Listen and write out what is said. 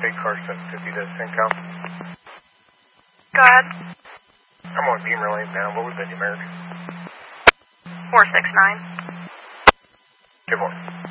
State Car 750 to Syncom. Go ahead. I'm on Beamer Lane now. What was the numeric? 469. Good morning.